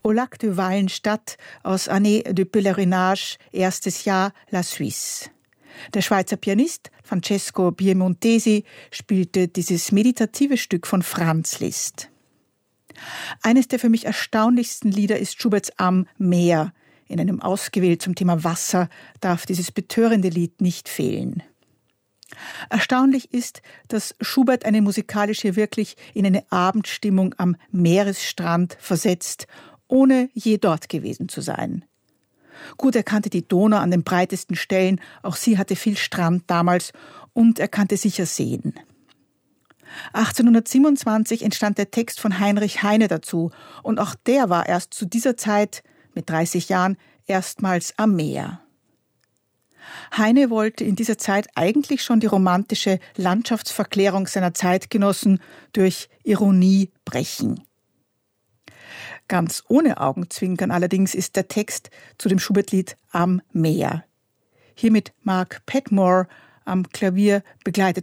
Au Lac de Wallenstadt aus Année de Pèlerinage, erstes Jahr La Suisse. Der Schweizer Pianist Francesco Piemontesi spielte dieses meditative Stück von Franz Liszt. Eines der für mich erstaunlichsten Lieder ist Schuberts Am Meer. In einem ausgewählt zum Thema Wasser darf dieses betörende Lied nicht fehlen. Erstaunlich ist, dass Schubert eine musikalische wirklich in eine Abendstimmung am Meeresstrand versetzt, ohne je dort gewesen zu sein. Gut, er kannte die Donau an den breitesten Stellen, auch sie hatte viel Strand damals, und er kannte sicher Seen. 1827 entstand der Text von Heinrich Heine dazu, und auch der war erst zu dieser Zeit, mit 30 Jahren, erstmals am Meer. Heine wollte in dieser Zeit eigentlich schon die romantische Landschaftsverklärung seiner Zeitgenossen durch Ironie brechen. Ganz ohne Augenzwinkern allerdings ist der Text zu dem Schubert-Lied Am Meer. Hier mit Mark Petmore am Klavier, begleitet